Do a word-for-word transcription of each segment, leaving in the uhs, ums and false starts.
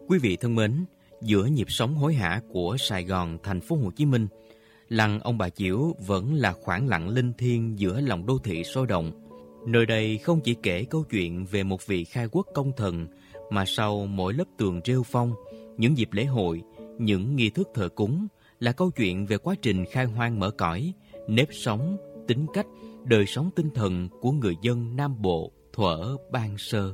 Quý vị thân mến, giữa nhịp sống hối hả của Sài Gòn, thành phố Hồ Chí Minh, lăng ông bà Chiểu vẫn là khoảng lặng linh thiêng giữa lòng đô thị sôi động. Nơi đây không chỉ kể câu chuyện về một vị khai quốc công thần, mà sau mỗi lớp tường rêu phong, những dịp lễ hội, những nghi thức thờ cúng là câu chuyện về quá trình khai hoang mở cõi, nếp sống, tính cách, đời sống tinh thần của người dân Nam Bộ thuở ban sơ.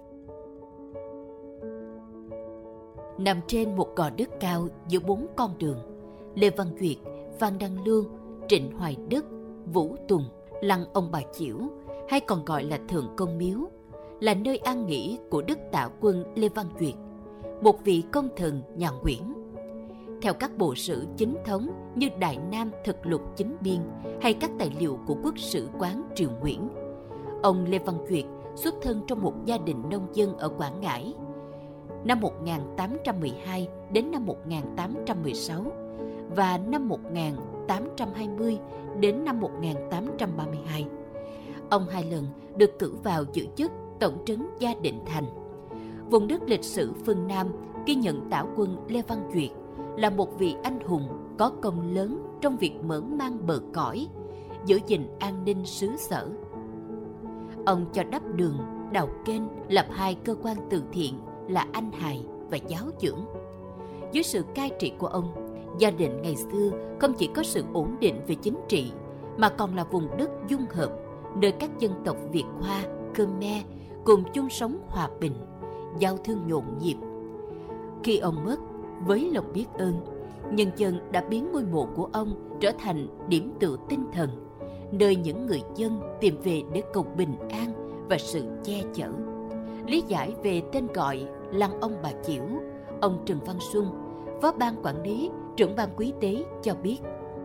Nằm trên một gò đất cao giữa bốn con đường, Lê Văn Duyệt, Phan Đăng Lưu, Trịnh Hoài Đức, Vũ Tùng, lăng ông bà Chiểu, hay còn gọi là Thượng Công Miếu, là nơi an nghỉ của Đức Tả Quân Lê Văn Duyệt, một vị công thần nhà Nguyễn. Theo các bộ sử chính thống như Đại Nam Thực Lục Chính Biên hay các tài liệu của Quốc sử quán Triều Nguyễn, ông Lê Văn Duyệt xuất thân trong một gia đình nông dân ở Quảng Ngãi. Năm một nghìn tám trăm mười hai đến năm một nghìn tám trăm mười sáu và năm một nghìn tám trăm hai mươi đến năm một nghìn tám trăm ba mươi hai. Ông hai lần được cử vào giữ chức tổng trấn Gia Định Thành. Vùng đất lịch sử phương Nam ghi nhận Tả Quân Lê Văn Duyệt là một vị anh hùng có công lớn trong việc mở mang bờ cõi, giữ gìn an ninh xứ sở. Ông cho đắp đường, đào kênh, lập hai cơ quan từ thiện là Anh Hài và Giáo dưỡng. Dưới sự cai trị của ông, Gia Định ngày xưa không chỉ có sự ổn định về chính trị, mà còn là vùng đất dung hợp, nơi các dân tộc Việt Hoa, Khmer cùng chung sống hòa bình, giao thương nhộn nhịp. Khi ông mất, với lòng biết ơn, nhân dân đã biến ngôi mộ của ông trở thành điểm tựa tinh thần, nơi những người dân tìm về để cầu bình an và sự che chở. Lý giải về tên gọi lăng ông bà Chiểu, ông Trần Văn Xuân, Phó ban quản lý, trưởng ban quý tế cho biết: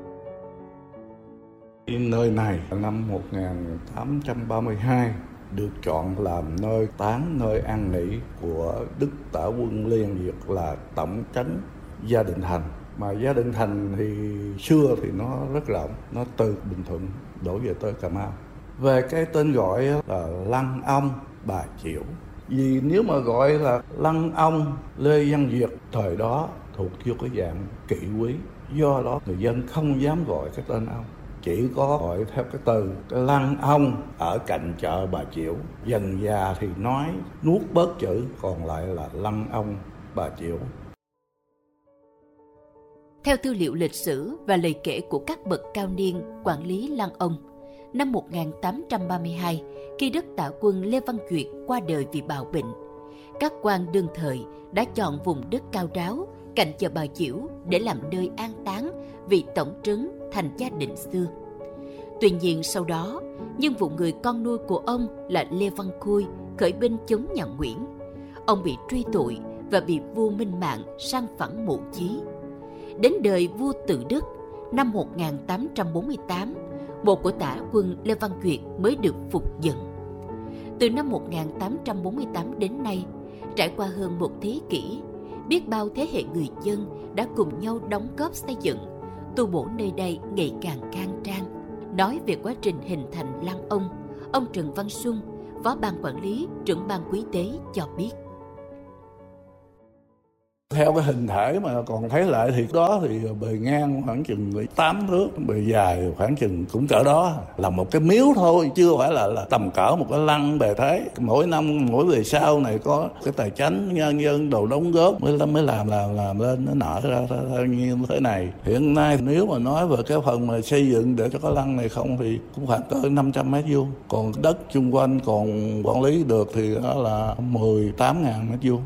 Nơi này năm một nghìn tám trăm ba mươi hai được chọn làm nơi táng, nơi an nghỉ của Đức Tả Quân Lê Văn Duyệt là tổng trấn Gia Định Thành. Mà Gia Định Thành thì xưa thì nó rất rộng, nó từ Bình Thuận đổ về tới Cà Mau. Về cái tên gọi là lăng ông bà Chiểu, vì nếu mà gọi là lăng ông Lê Văn Duyệt thời đó thuộc vô cái dạng kỵ quý, do đó người dân không dám gọi cái tên ông, chỉ có gọi theo cái từ cái lăng ông ở cạnh chợ Bà Chiểu. Dần già thì nói nuốt bớt chữ, còn lại là lăng ông bà Chiểu. Theo tư liệu lịch sử và lời kể của các bậc cao niên quản lý lăng ông, năm một nghìn tám trăm ba mươi hai, khi Đức Tả Quân Lê Văn Duyệt qua đời vì bạo bệnh, các quan đương thời đã chọn vùng đất cao ráo cạnh chợ Bà Chiểu để làm nơi an táng vị tổng trấn thành Gia Định xưa. Tuy nhiên sau đó, nhân vụ người con nuôi của ông là Lê Văn Khôi khởi binh chống nhà Nguyễn, ông bị truy tội và bị vua Minh Mạng sang phẳng mộ chí. Đến đời vua Tự Đức năm một nghìn tám trăm bốn mươi tám, mộ của Tả Quân Lê Văn Duyệt mới được phục dựng. Từ năm một nghìn tám trăm bốn mươi tám đến nay, trải qua hơn một thế kỷ, biết bao thế hệ người dân đã cùng nhau đóng góp xây dựng, tu bổ nơi đây ngày càng khang trang. Nói về quá trình hình thành lăng ông, ông Trần Văn Xuân, Phó ban quản lý, trưởng ban quý tế cho biết: Theo cái hình thể mà còn thấy lại thì đó thì bề ngang khoảng chừng tám thước, bề dài khoảng chừng cũng cỡ đó, là một cái miếu thôi, chưa phải là, là tầm cỡ một cái lăng bề thế. Mỗi năm mỗi về sau này có cái tài chánh nhân dân đồ đóng góp mới mới làm làm làm lên nó nở ra theo như thế này. Hiện nay nếu mà nói về cái phần mà xây dựng để cho cái lăng này không thì cũng khoảng cỡ năm trăm mét vuông, còn đất chung quanh còn quản lý được thì đó là mười tám nghìn mét vuông.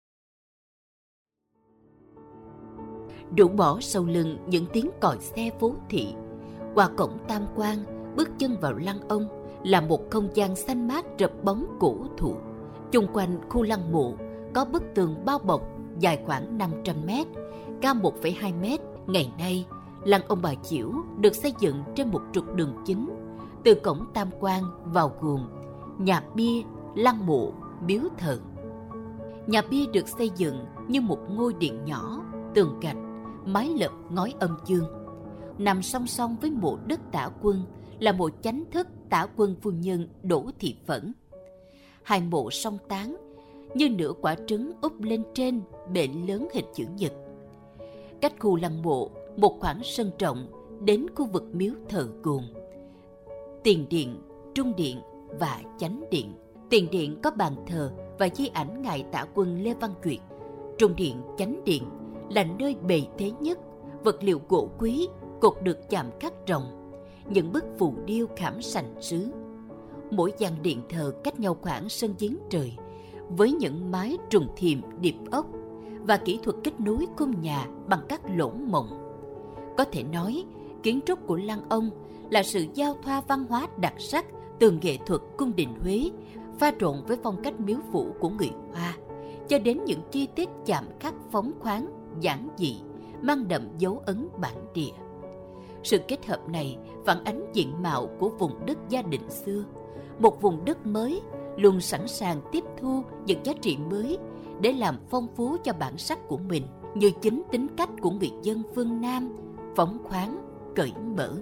Rũ bỏ sau lưng những tiếng còi xe phố thị, qua cổng tam quan, bước chân vào lăng ông là một không gian xanh mát rợp bóng cổ thụ. Chung quanh khu lăng mộ có bức tường bao bọc dài khoảng năm trăm mét, cao một phẩy hai mét. Ngày nay, lăng ông bà Chiểu được xây dựng trên một trục đường chính, từ cổng tam quan vào gồm nhà bia, lăng mộ, miếu thờ. Nhà bia được xây dựng như một ngôi điện nhỏ, tường gạch, mái lợp ngói âm dương. Nằm song song với mộ Đức Tả Quân là mộ chánh thức Tả Quân phu nhân Đỗ Thị Phẫn. Hai mộ song táng như nửa quả trứng úp lên trên bệ lớn hình chữ nhật. Cách khu lăng mộ một khoảng sân rộng đến khu vực miếu thờ gồm tiền điện, trung điện và chánh điện. Tiền điện có bàn thờ và di ảnh ngài Tả Quân Lê Văn Duyệt. Trung điện, chánh điện là nơi bề thế nhất, vật liệu gỗ quý cột được chạm khắc rồng, những bức phù điêu khảm sành sứ. Mỗi gian điện thờ cách nhau khoảng sân giếng trời, với những mái trùng thiềm điệp ốc và kỹ thuật kết nối cung nhà bằng các lỗ mộng. Có thể nói, kiến trúc của Lăng Ông là sự giao thoa văn hóa đặc sắc từ nghệ thuật cung đình Huế pha trộn với phong cách miếu phủ của người Hoa, cho đến những chi tiết chạm khắc phóng khoáng, giản dị, mang đậm dấu ấn bản địa. Sự kết hợp này phản ánh diện mạo của vùng đất Gia Định xưa, một vùng đất mới luôn sẵn sàng tiếp thu những giá trị mới để làm phong phú cho bản sắc của mình, như chính tính cách của người dân phương Nam, phóng khoáng, cởi mở.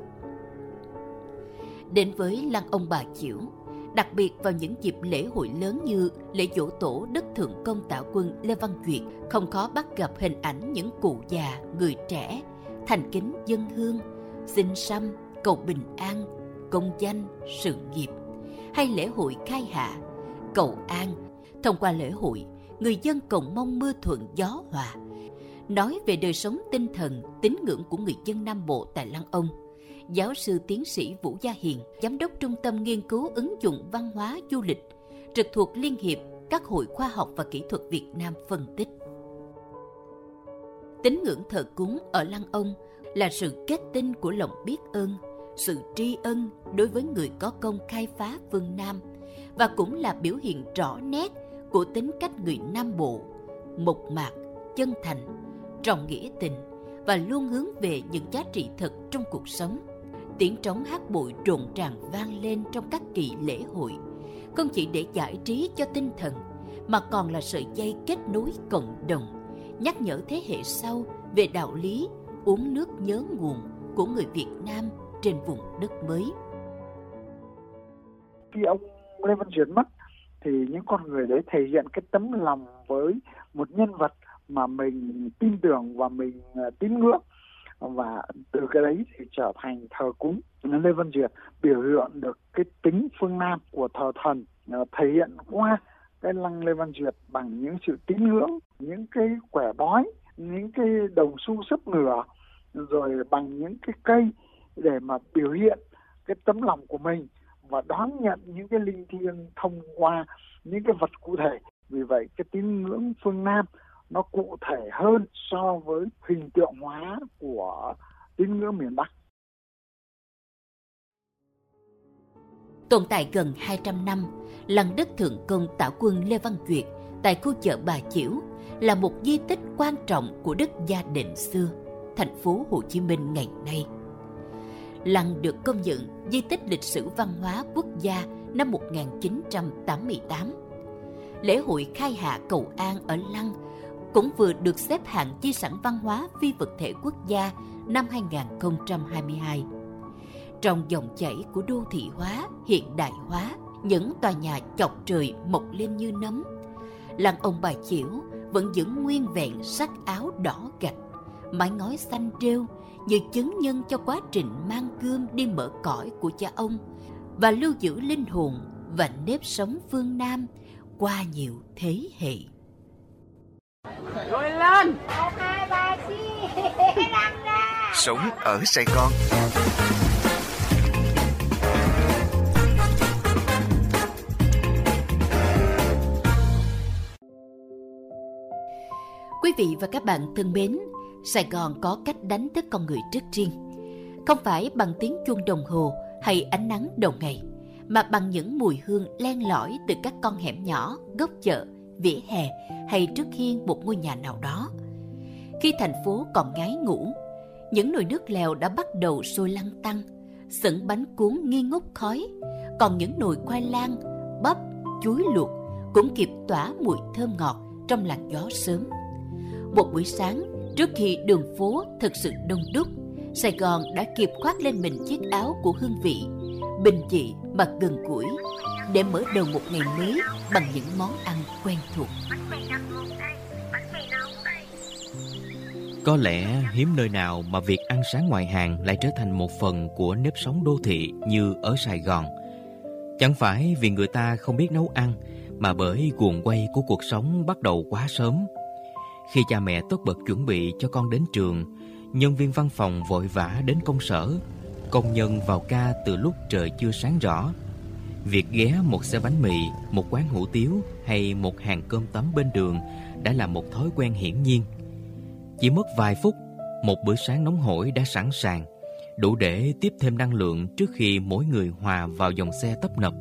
Đến với Lăng Ông Bà Chiểu, đặc biệt vào những dịp lễ hội lớn như lễ giỗ tổ Đức Thượng Công Tả Quân Lê Văn Duyệt, không khó bắt gặp hình ảnh những cụ già, người trẻ thành kính dâng hương, xin săm, cầu bình an, công danh, sự nghiệp. Hay lễ hội khai hạ, cầu an. Thông qua lễ hội, người dân cầu mong mưa thuận gió hòa. Nói về đời sống tinh thần, tín ngưỡng của người dân Nam Bộ tại Lăng Ông, giáo sư tiến sĩ Vũ Gia Hiền, giám đốc Trung tâm Nghiên cứu ứng dụng văn hóa du lịch, trực thuộc Liên hiệp các hội khoa học và kỹ thuật Việt Nam phân tích. Tín ngưỡng thờ cúng ở Lăng Ông là sự kết tinh của lòng biết ơn, sự tri ân đối với người có công khai phá phương Nam, và cũng là biểu hiện rõ nét của tính cách người Nam Bộ, mộc mạc, chân thành, trọng nghĩa tình và luôn hướng về những giá trị thật trong cuộc sống. Tiếng trống hát bội rộn ràng vang lên trong các kỳ lễ hội, không chỉ để giải trí cho tinh thần, mà còn là sợi dây kết nối cộng đồng, nhắc nhở thế hệ sau về đạo lý uống nước nhớ nguồn của người Việt Nam trên vùng đất mới. Khi ông Lê Văn Duyệt mất thì những con người đấy thể hiện cái tấm lòng với một nhân vật mà mình tin tưởng và mình tín ngưỡng, và từ cái đấy thì trở thành thờ cúng Lê Văn Duyệt, biểu hiện được cái tính phương Nam của thờ thần, thể hiện qua cái lăng Lê Văn Duyệt bằng những sự tín ngưỡng, những cái quẻ bói, những cái đồng xu sấp ngửa, rồi bằng những cái cây để mà biểu hiện cái tấm lòng của mình và đón nhận những cái linh thiêng thông qua những cái vật cụ thể. Vì vậy cái tín ngưỡng phương Nam nó cụ thể hơn so với hình tượng hóa của tín ngưỡng miền Bắc. Tồn tại gần hai trăm năm, lăng Đức Thượng Công Tả Quân Lê Văn Duyệt tại khu chợ Bà Chiểu là một di tích quan trọng của đất Gia Định xưa, thành phố Hồ Chí Minh ngày nay. Lăng được công nhận di tích lịch sử văn hóa quốc gia năm một nghìn chín trăm tám mươi tám. Lễ hội khai hạ cầu an ở lăng cũng vừa được xếp hạng di sản văn hóa phi vật thể quốc gia năm hai nghìn không trăm hai mươi hai. Trong dòng chảy của đô thị hóa, hiện đại hóa, những tòa nhà chọc trời mọc lên như nấm, lăng Ông Bà Chiểu vẫn giữ nguyên vẹn sắc áo đỏ gạch, mái ngói xanh rêu như chứng nhân cho quá trình mang gươm đi mở cõi của cha ông và lưu giữ linh hồn và nếp sống phương Nam qua nhiều thế hệ. Rồi lên! Sống ở Sài Gòn. Quý vị và các bạn thân mến, Sài Gòn có cách đánh thức con người rất riêng. Không phải bằng tiếng chuông đồng hồ hay ánh nắng đầu ngày, mà bằng những mùi hương len lỏi từ các con hẻm nhỏ, góc chợ, vỉa hè hay trước hiên một ngôi nhà nào đó. Khi thành phố còn ngái ngủ, những nồi nước lèo đã bắt đầu sôi lăn tăn, sửng bánh cuốn nghi ngút khói, còn những nồi khoai lang, bắp, chuối luộc cũng kịp tỏa mùi thơm ngọt trong làn gió sớm. Một buổi sáng, trước khi đường phố thực sự đông đúc, Sài Gòn đã kịp khoác lên mình chiếc áo của hương vị, bình dị mà gần gũi, để mở đầu một ngày mới bằng những món ăn quen thuộc. Có lẽ hiếm nơi nào mà việc ăn sáng ngoài hàng lại trở thành một phần của nếp sống đô thị như ở Sài Gòn. Chẳng phải vì người ta không biết nấu ăn, mà bởi guồng quay của cuộc sống bắt đầu quá sớm. Khi cha mẹ tất bật chuẩn bị cho con đến trường, nhân viên văn phòng vội vã đến công sở, công nhân vào ca từ lúc trời chưa sáng rõ. Việc ghé một xe bánh mì, một quán hủ tiếu hay một hàng cơm tấm bên đường đã là một thói quen hiển nhiên. Chỉ mất vài phút, một bữa sáng nóng hổi đã sẵn sàng, đủ để tiếp thêm năng lượng trước khi mỗi người hòa vào dòng xe tấp nập.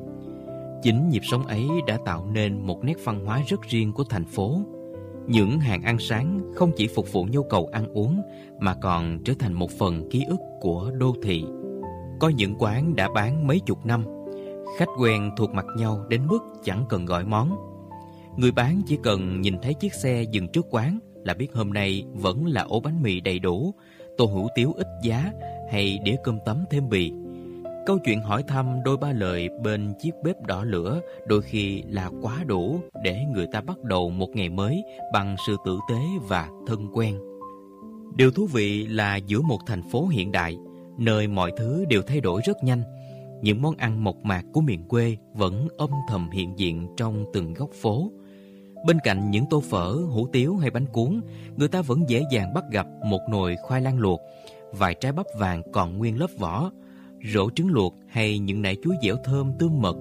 Chính nhịp sống ấy đã tạo nên một nét văn hóa rất riêng của thành phố. Những hàng ăn sáng không chỉ phục vụ nhu cầu ăn uống mà còn trở thành một phần ký ức của đô thị. Có những quán đã bán mấy chục năm, khách quen thuộc mặt nhau đến mức chẳng cần gọi món. Người bán chỉ cần nhìn thấy chiếc xe dừng trước quán là biết hôm nay vẫn là ổ bánh mì đầy đủ, tô hủ tiếu ít giá hay đĩa cơm tấm thêm bì. Câu chuyện hỏi thăm đôi ba lời bên chiếc bếp đỏ lửa đôi khi là quá đủ để người ta bắt đầu một ngày mới bằng sự tử tế và thân quen. Điều thú vị là giữa một thành phố hiện đại, nơi mọi thứ đều thay đổi rất nhanh, những món ăn mộc mạc của miền quê vẫn âm thầm hiện diện trong từng góc phố. Bên cạnh những tô phở, hủ tiếu hay bánh cuốn, người ta vẫn dễ dàng bắt gặp một nồi khoai lang luộc, vài trái bắp vàng còn nguyên lớp vỏ, rổ trứng luộc hay những nải chuối dẻo thơm tương mật.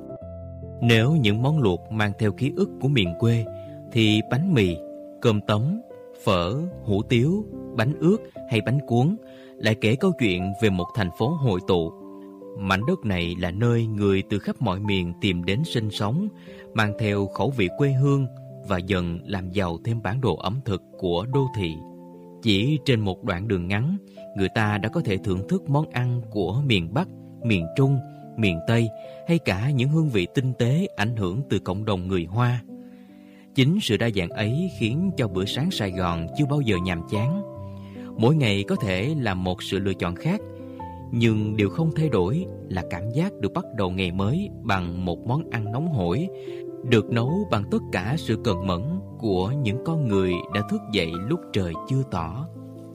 Nếu những món luộc mang theo ký ức của miền quê, thì bánh mì, cơm tấm, phở, hủ tiếu, bánh ướt hay bánh cuốn lại kể câu chuyện về một thành phố hội tụ. Mảnh đất này là nơi người từ khắp mọi miền tìm đến sinh sống, mang theo khẩu vị quê hương và dần làm giàu thêm bản đồ ẩm thực của đô thị. Chỉ trên một đoạn đường ngắn, người ta đã có thể thưởng thức món ăn của miền Bắc, miền Trung, miền Tây hay cả những hương vị tinh tế ảnh hưởng từ cộng đồng người Hoa. Chính sự đa dạng ấy khiến cho bữa sáng Sài Gòn chưa bao giờ nhàm chán. Mỗi ngày có thể là một sự lựa chọn khác, nhưng điều không thay đổi là cảm giác được bắt đầu ngày mới bằng một món ăn nóng hổi, được nấu bằng tất cả sự cần mẫn của những con người đã thức dậy lúc trời chưa tỏ.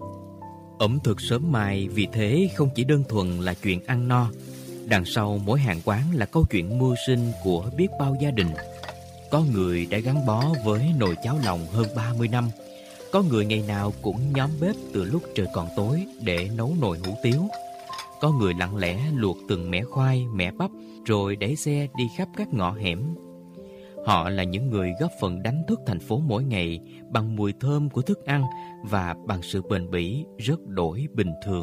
Ẩm thực sớm mai vì thế không chỉ đơn thuần là chuyện ăn no. Đằng sau mỗi hàng quán là câu chuyện mưu sinh của biết bao gia đình. Có người đã gắn bó với nồi cháo lòng hơn ba mươi năm. Có người ngày nào cũng nhóm bếp từ lúc trời còn tối để nấu nồi hủ tiếu. Có người lặng lẽ luộc từng mẻ khoai, mẻ bắp rồi đẩy xe đi khắp các ngõ hẻm. Họ là những người góp phần đánh thức thành phố mỗi ngày bằng mùi thơm của thức ăn và bằng sự bền bỉ rất đổi bình thường.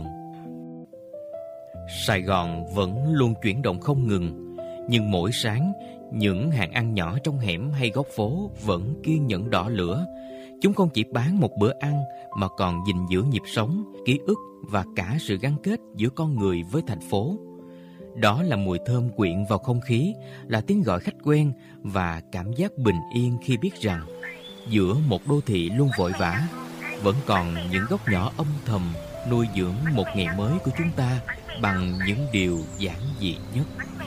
Sài Gòn vẫn luôn chuyển động không ngừng, nhưng mỗi sáng, những hàng ăn nhỏ trong hẻm hay góc phố vẫn kiên nhẫn đỏ lửa. Chúng không chỉ bán một bữa ăn mà còn gìn giữ nhịp sống, ký ức và cả sự gắn kết giữa con người với thành phố. Đó là mùi thơm quyện vào không khí, là tiếng gọi khách quen và cảm giác bình yên khi biết rằng giữa một đô thị luôn vội vã, vẫn còn những góc nhỏ âm thầm nuôi dưỡng một ngày mới của chúng ta bằng những điều giản dị nhất.